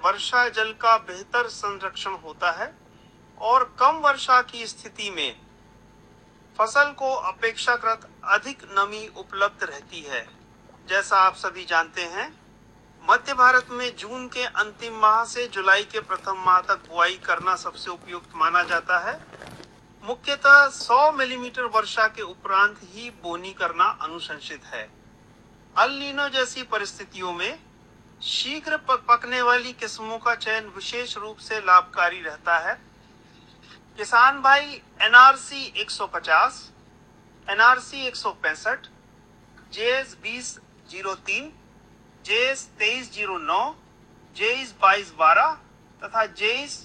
वर्षा जल का बेहतर संरक्षण होता है और कम वर्षा की स्थिति में फसल को अपेक्षाकृत अधिक नमी उपलब्ध रहती है। जैसा आप सभी जानते हैं, मध्य भारत में जून के अंतिम माह से जुलाई के प्रथम माह तक बुआई करना सबसे उपयुक्त माना जाता है। मुख्यतः 100 मिलीमीटर वर्षा के उपरांत ही बोनी करना अनुशंसित है। अल नीनो जैसी परिस्थितियों में शीघ्र पकने वाली किस्मों का चयन विशेष रूप से लाभकारी रहता है। किसान भाई NRC 150, NRC 165, JS 2003, JS 2309, JS 2212 तथा जेएस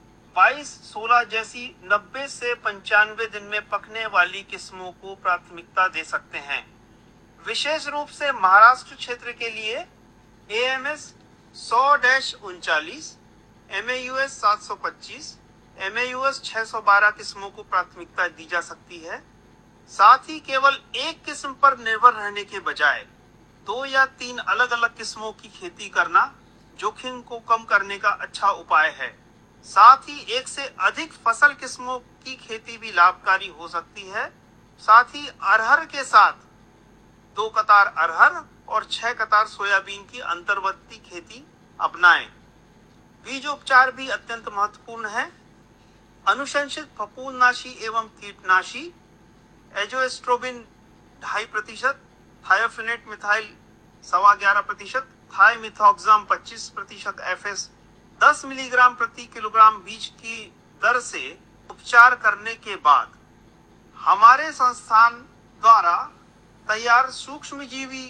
2216 जैसी 90 से 95 दिन में पकने वाली किस्मों को प्राथमिकता दे सकते हैं। विशेष रूप से महाराष्ट्र क्षेत्र के लिए एएमएस 100-39, एमएयूएस 725, एमएयूएस 612 किस्मों को प्राथमिकता दी जा सकती है। साथ ही केवल एक किस्म पर निर्भर रहने के बजाय 2 या 3 अलग अलग किस्मों की खेती करना जोखिम को कम करने का अच्छा उपाय है। साथ ही एक से अधिक फसल किस्मों की खेती भी लाभकारी हो सकती है। साथ ही अरहर के साथ 2 कतार अरहर और 6 कतार सोयाबीन की अंतर्वर्ती खेती अपनाएं। बीज उपचार भी अत्यंत महत्वपूर्ण है। अनुशंसित फफूंदनाशी एवं कीटनाशी एजोएस्ट्रोबिन 2.5%, थायोफिनेट मिथाइल 11.25%, थाइमिथॉक्साम 25%, एफएस 10 मिलीग्राम प्रति किलोग्राम बीज की दर से उपचार करने के बाद हमारे संस्थान द्वारा तैयार सूक्ष्मजीवी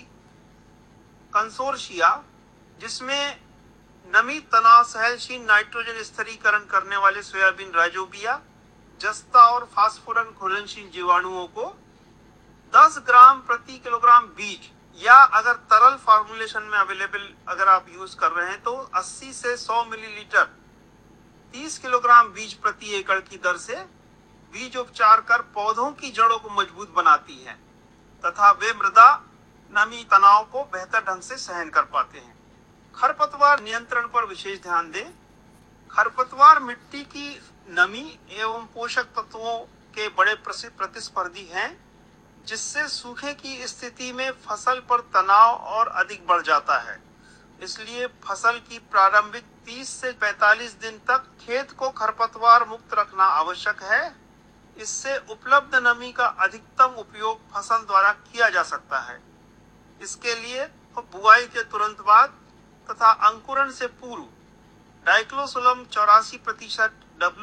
कंसोर्शिया, जिसमें नमी तनाव सहनशील नाइट्रोजन स्थिरीकरण करने वाले सोयाबीन राइजोबिया, जस्ता और फास्फोरस घुलनशील जीवाणुओं को 10 ग्राम प्रति किलोग्राम बीज या अगर तरल फॉर्मुलेशन में अवेलेबल अगर आप यूज कर रहे हैं तो 80 से 100 मिलीलीटर 30 किलोग्राम बीज प्रति एकड़ की दर से बीज उपचार कर पौधों की जड़ों को मजबूत बनाती है तथा वे मृदा नमी तनाव को बेहतर ढंग से सहन कर पाते हैं। खरपतवार नियंत्रण पर विशेष ध्यान दें। खरपतवार मिट्टी की नमी एवं पोषक तत्वों के बड़े प्रतिस्पर्धी हैं, जिससे सूखे की स्थिति में फसल पर तनाव और अधिक बढ़ जाता है। इसलिए फसल की प्रारंभिक 30 से 45 दिन तक खेत को खरपतवार मुक्त रखना आवश्यक है। इससे उपलब्ध नमी का अधिकतम उपयोग फसल द्वारा किया जा सकता है। इसके लिए बुआई के तुरंत बाद तथा अंकुरण से पूर्व डाइक्लोसोलम 84%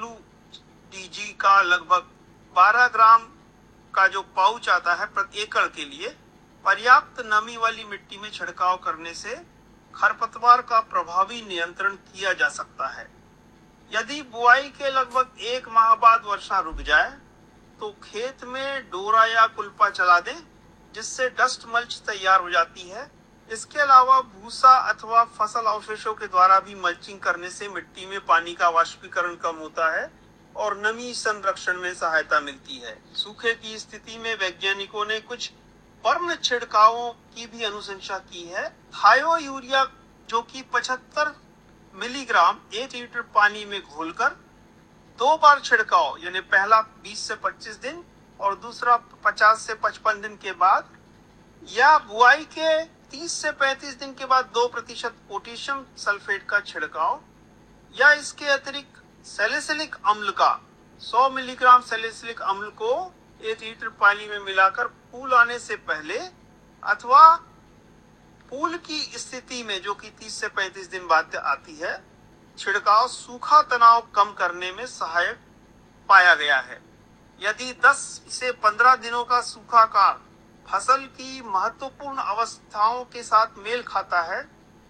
WDG का लगभग 12 ग्राम का जो पाउच आता है प्रति एकड़ के लिए पर्याप्त नमी वाली मिट्टी में छिड़काव करने से खरपतवार का प्रभावी नियंत्रण किया जा सकता है। यदि बुआई के लगभग 1 माह बाद वर्षा रुक जाए तो खेत में डोरा या कुल्पा चला दें, जिससे डस्ट मल्च तैयार हो जाती है। इसके अलावा भूसा अथवा फसल अवशेषों के द्वारा भी मल्चिंग करने से मिट्टी में पानी का वाष्पीकरण कम होता है और नमी संरक्षण में सहायता मिलती है। सूखे की स्थिति में वैज्ञानिकों ने कुछ पर्म छिड़कावों की भी अनुशंसा की है। थायो यूरिया, जो कि 75 मिलीग्राम 1 लीटर पानी में घोलकर 2 बार छिड़काव, यानी पहला 20 से 25 दिन और दूसरा 50 से 55 दिन के बाद, या बुआई के 30 से 35 दिन के बाद 2% पोटेशियम सल्फेट का छिड़काव, या इसके अतिरिक्त सैलिसिलिक अम्ल का 100 मिलीग्राम सैलिसिलिक अम्ल को 1 लीटर पानी में मिलाकर फूल आने से पहले अथवा फूल की स्थिति में, जो कि 30 से 35 दिन बाद आती है, छिड़काव सूखा तनाव कम करने में सहायक पाया गया है। यदि 10 से 15 दिनों का सूखा काल फसल की महत्वपूर्ण अवस्थाओं के साथ मेल खाता है,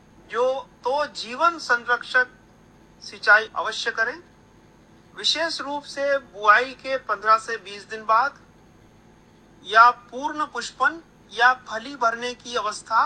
तो जीवन संरक्षक सिंचाई अवश्य करें। विशेष रूप से बुआई के 15 से 20 दिन बाद या पूर्ण पुष्पन या फली भरने की अवस्था,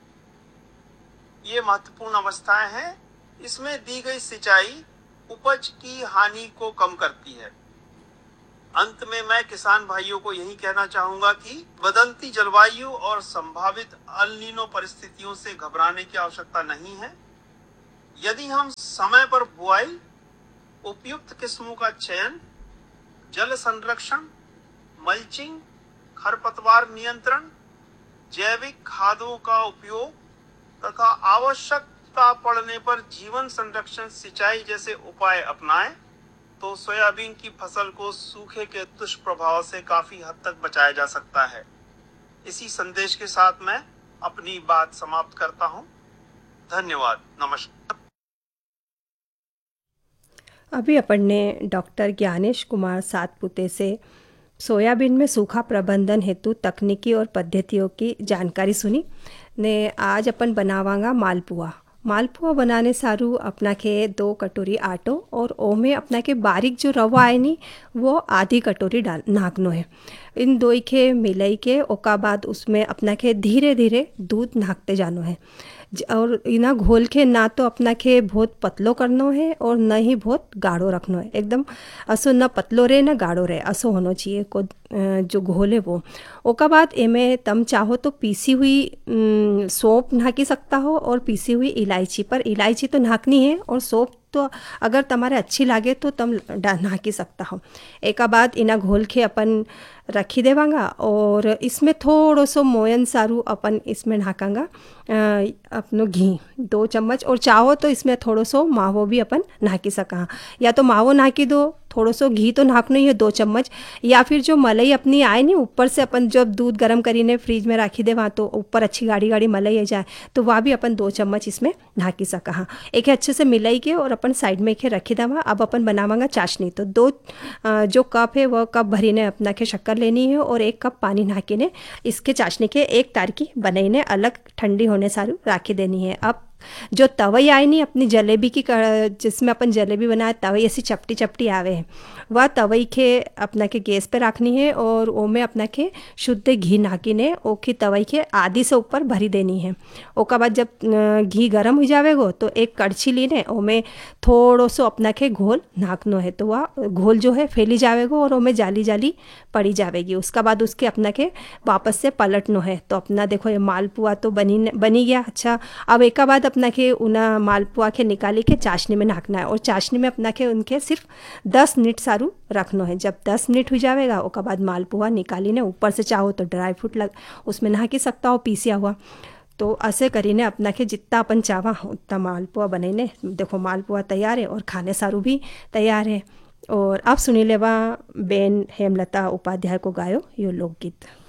ये महत्वपूर्ण अवस्थाएं हैं। इसमें दी गई सिंचाई उपज की हानि को कम करती है। अंत में मैं किसान भाइयों को यही कहना चाहूंगा कि बदलती जलवायु और संभावित अल नीनो परिस्थितियों से घबराने की आवश्यकता नहीं है। यदि हम समय पर बुआई, उपयुक्त किस्मों का चयन, जल संरक्षण, मल्चिंग, खरपतवार नियंत्रण, जैविक खादों का उपयोग तथा आवश्यकता पड़ने पर जीवन संरक्षण सिंचाई जैसे उपाय अपनाएं तो सोयाबीन की फसल को सूखे के दुष्प्रभाव से काफी हद तक बचाया जा सकता है। इसी संदेश के साथ मैं अपनी बात समाप्त करता हूं। धन्यवाद। नमस्कार। अभी अपन ने डॉक्टर ज्ञानेश कुमार सातपुते से सोयाबीन में सूखा प्रबंधन हेतु तकनीकी और पद्धतियों की जानकारी सुनी ने। आज अपन बनावांगा मालपुआ। मालपुआ बनाने सारू अपना के 2 कटोरी आटो और ओमे अपना के बारीक जो रवा है नी वो आधी कटोरी डाल नाकनो है। इन दो के मिलाई के ओका बाद उसमें अपना के धीरे धीरे दूध नाकते जानो है और इना घोल के ना तो अपना के बहुत पतलो करनो है और न ही बहुत गाढ़ो रखनो है। एकदम असो न पतलो रहे न गाढ़ो रहे, असो होना चाहिए को जो घोल है वो। ओका बाद एमे तम चाहो तो पीसी हुई सौंफ नाकी सकता हो और पीसी हुई इलायची, पर इलायची तो नाकनी है और सौंफ तो अगर तुम्हारे अच्छी लागे तो तम नाकी सकता हो। एका बाद इना घोल के अपन रखी देवांगा और इसमें थोड़ो सो मोयन सारू अपन इसमें नाकांगा अपनो घी 2 चम्मच, और चाहो तो इसमें थोड़ो सो मावो भी अपन नाकी सका। या तो मावो नाकी दो, थोड़ो सो घी तो नाकनो ही है 2 चम्मच, या फिर जो मलाई अपनी आए नहीं ऊपर से अपन जब दूध गर्म करीने फ्रिज में रखी दे वहाँ तो ऊपर अच्छी गाढ़ी गाढ़ी मलाई आ जाए तो वह भी अपन 2 चम्मच इसमें नाकी सका। हाँ, एक अच्छे से मिलाई के और अपन साइड में एक रखी देवा। अब अपन बनावांगा चाशनी। तो 2 जो कप है वह कप भरी ने अपना के शक्कर लेनी है और 1 कप पानी नाकी ने इसके चाशनी के 1 तारकी बनाई ने अलग ठंडी होने सारू राखी देनी है। अब जो तवई आई नहीं अपनी जलेबी की जिसमें अपन जलेबी बनाए तवई ऐसी चपटी चपटी आवे है, वह तवई के अपना के गैस पे रखनी है और ओमे अपना के शुद्ध घी नाकी ने ओखी तवई के आधी से ऊपर भरी देनी है। ओका बाद जब घी गर्म हो जावेगो तो एक कड़छी लीने ओमे थोड़ो सो अपना के घोल नाकनो है तो वह घोल जो है फैली जावेगो और ओमे जाली जाली पड़ी जावेगी। उसका बाद उसके अपना के वापस से पलटनो है। तो अपना देखो ये मालपुआ तो बनी गया। अच्छा, अब एक बाद अपना के उना मालपुआ के निकाली के चाशनी में नाकना है और चाशनी में अपना के उनके सिर्फ 10 मिनट सारू रखनो है। जब 10 मिनट हो जाएगा ओका बाद मालपुआ निकाली ने ऊपर से चाहो तो ड्राई फ्रूट लग उसमें नाकी सकता हो पीसिया हुआ। तो ऐसे करीने अपना के जितना अपन चावा उतना मालपुआ बनेने। देखो मालपुआ तैयार है और खाने सारू भी तैयार है। और अब सुनी लेवा बेन हेमलता उपाध्याय को गायो यो लोकगीत।